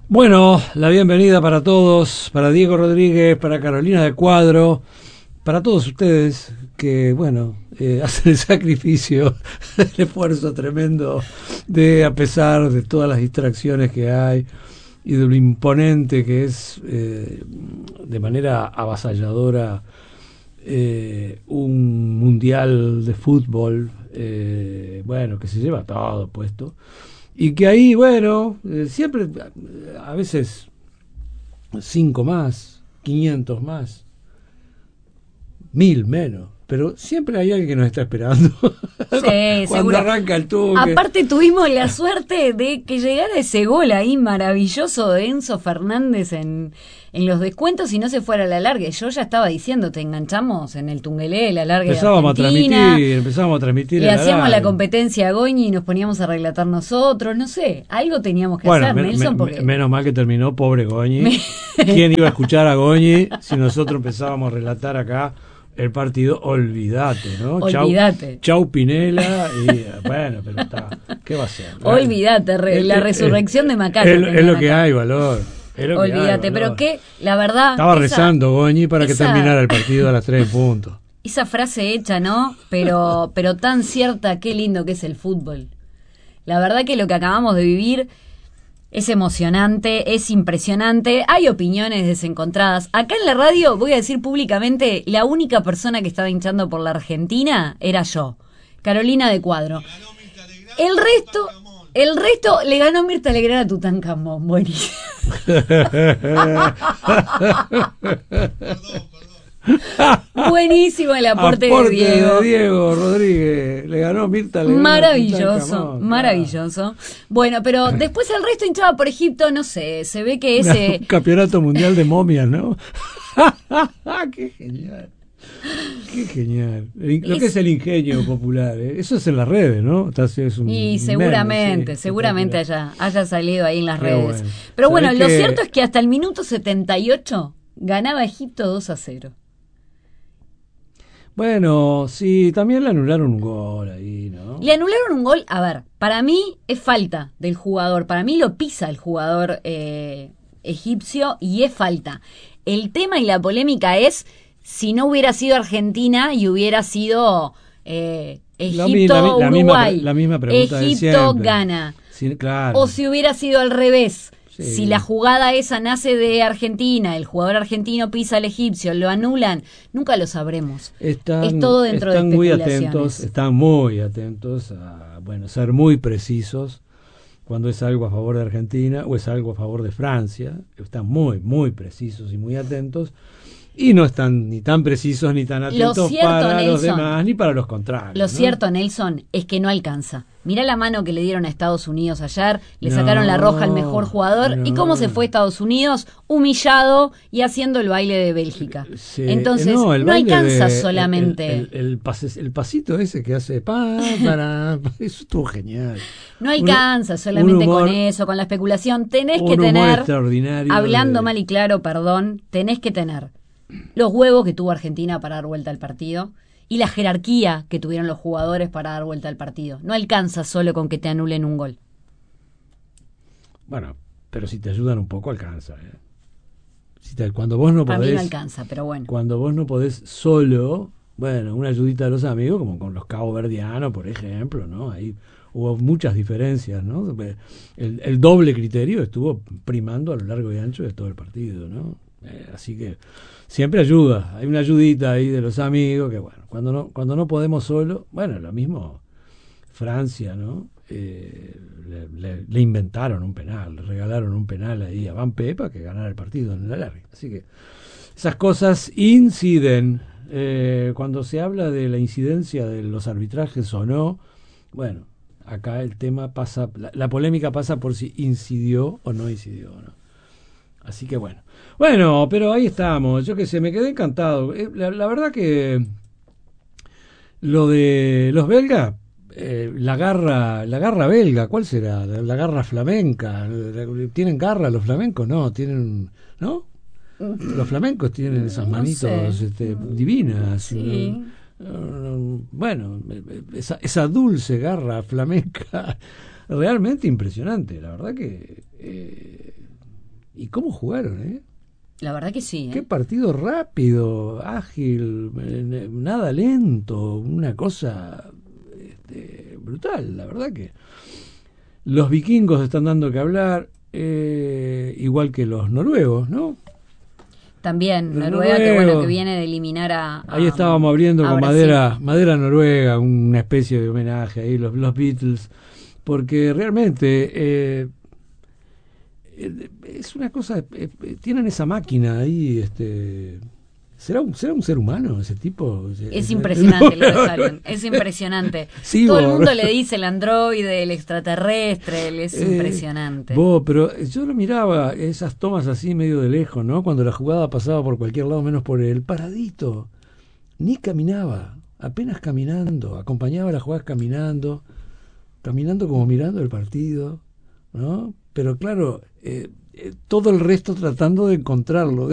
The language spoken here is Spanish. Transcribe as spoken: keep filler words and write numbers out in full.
Bueno, la bienvenida para todos, para Diego Rodríguez, para Carolina de Cuadro, para todos ustedes que, bueno, eh, hacen el sacrificio, el esfuerzo tremendo de, a pesar de todas las distracciones que hay y de lo imponente que es, eh, de manera avasalladora, eh, un mundial de fútbol, eh, bueno, que se lleva todo puesto. Y que ahí, bueno, eh, siempre, a veces, cinco más, quinientos más, mil menos, pero siempre hay alguien que nos está esperando. Sí, cuando seguro. Arranca el toque. Aparte tuvimos la suerte de que llegara ese gol ahí maravilloso de Enzo Fernández en, en los descuentos y no se fuera a la larga. Yo ya estaba diciendo, te enganchamos en el Tungelé, la larga Empezábamos de Argentina, a transmitir, empezábamos a transmitir. le a la hacíamos larga. la competencia a Goñi y nos poníamos a relatar nosotros, no sé, algo teníamos que Bueno, hacer, me- Nelson, me- porque... menos mal que terminó, pobre Goñi. ¿Quién iba a escuchar a Goñi si nosotros empezábamos a relatar acá el partido? Olvídate, ¿no? Olvídate. Chau, chau Pinela y bueno, pero está, ¿qué va a ser? Olvídate, re- Es- la es- resurrección es- de Macayo. Es, es tenían lo que acá. hay, Valor. Es lo que hay, Olvídate, Valor. pero que, la verdad... Estaba esa- rezando Goñi para que esa- terminara el partido a las tres puntos. Esa frase hecha, ¿no? Pero, pero tan cierta, qué lindo que es el fútbol. La verdad que lo que acabamos de vivir es emocionante, es impresionante. Hay opiniones desencontradas. Acá en la radio, voy a decir públicamente, la única persona que estaba hinchando por la Argentina era yo, Carolina de Cuadro. El resto, el resto le ganó Mirta Legrand a Tutankamón. Buenísimo. Buenísimo el aporte, Aporte de Diego. de Diego Rodríguez. Le ganó Mirta Legrand a Maravilloso, Tutankamón. maravilloso. Bueno, pero después el resto hinchaba por Egipto, no sé, se ve que Claro. ese... Un campeonato mundial de momias, ¿no? ¡Qué genial! ¡Qué genial! El- Lo Es- que es el ingenio popular, ¿eh? Eso es en las redes, ¿no? Entonces es un Y meme, seguramente, sí, seguramente espectacular. haya, haya salido ahí en las Qué redes. bueno. Pero bueno, ¿Sabés lo que- cierto es que hasta el minuto setenta y ocho ganaba Egipto dos a cero. Bueno, sí, también le anularon un gol ahí, ¿no? Le anularon un gol, a ver, para mí es falta del jugador, para mí lo pisa el jugador eh, egipcio y es falta. El tema y la polémica es si no hubiera sido Argentina y hubiera sido eh, La mi- la mi- la misma Egipto-Uruguay, pre- la misma pregunta de Egipto siempre. gana. Sí, claro. O si hubiera sido al revés. Sí. Si la jugada esa nace de Argentina, el jugador argentino pisa al egipcio, lo anulan, nunca lo sabremos. Están, es todo dentro están de muy especulaciones. atentos, están muy atentos a, bueno, ser muy precisos cuando es algo a favor de Argentina o es algo a favor de Francia. Están muy, muy precisos y muy atentos. Y no están ni tan precisos ni tan atentos cierto, para los Nelson, demás ni para los contrarios. Lo ¿no? cierto, Nelson, es que no alcanza. Mirá la mano que le dieron a Estados Unidos ayer, le No, sacaron la roja al mejor jugador. no. ¿Y cómo se fue Estados Unidos? Humillado y haciendo el baile de Bélgica. Sí, Entonces, el no baile alcanza de- solamente... El, el- el pase- el pasito ese que hace... Pa, para, eso estuvo genial. No alcanza Un- solamente un humor- con eso, con la especulación. Tenés un que humor tener, extraordinario hablando de- mal y claro, perdón, tenés que tener los huevos que tuvo Argentina para dar vuelta al partido y la jerarquía que tuvieron los jugadores para dar vuelta al partido. No alcanza solo con que te anulen un gol. Bueno, pero si te ayudan un poco alcanza. ¿eh? Si te- cuando vos no Para mí no podés, alcanza, pero bueno. cuando vos no podés solo, bueno, una ayudita de los amigos, como con los caboverdianos, por ejemplo, ¿no? Ahí hubo muchas diferencias, ¿no? El, el doble criterio estuvo primando a lo largo y ancho de todo el partido, ¿no? Eh, así que siempre ayuda, hay una ayudita ahí de los amigos que bueno, cuando no cuando no podemos solo, bueno, lo mismo Francia, ¿no? Eh, le, le- le inventaron un penal, le regalaron un penal ahí a Van Pe para que ganara el partido en la larga. Así que esas cosas inciden. Eh, cuando se habla de la incidencia de los arbitrajes o no, bueno, acá el tema pasa, la, la polémica pasa por si incidió o no incidió, ¿no? Así que bueno. Bueno, pero ahí estamos. Yo qué sé, me quedé encantado. Eh, La, la verdad que lo de los belgas, eh, la garra, la garra belga, ¿cuál será? La, la garra flamenca. ¿Tienen garra los flamencos? No, tienen, ¿no? Los flamencos tienen esas No manitos sé. este, divinas. Sí. ¿no? Bueno, esa, esa dulce garra flamenca realmente impresionante. La verdad que eh, ¿Y cómo jugaron, eh? La verdad que sí. ¿eh? Qué partido rápido, ágil, eh, nada lento, una cosa este, brutal, la verdad que los vikingos están dando que hablar, eh, igual que los noruegos, ¿no? También, Los Noruega, que noruegos. bueno, que viene de eliminar a... a Ahí estábamos abriendo a con Brasil. madera, madera noruega, una especie de homenaje ahí, los, los Beatles, porque realmente eh, eh, es una cosa, eh, eh, tienen esa máquina ahí, este... ¿Será un, ¿Será un ser humano ese tipo? Es impresionante lo de Haaland, es impresionante. Sí, todo el vos. mundo le dice el androide, el extraterrestre, él es Eh, impresionante. Vos, pero yo lo miraba, esas tomas así medio de lejos, ¿no? Cuando la jugada pasaba por cualquier lado menos por él, paradito, ni caminaba, apenas caminando, acompañaba la jugada caminando, caminando como mirando el partido, ¿no? Pero claro, eh, eh, todo el resto tratando de encontrarlo,